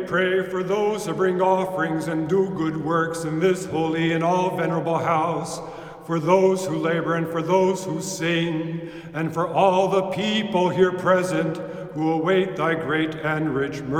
Pray for those who bring offerings and do good works in this holy and all venerable house, for those who labor and for those who sing, and for all the people here present who await thy great and rich mercy.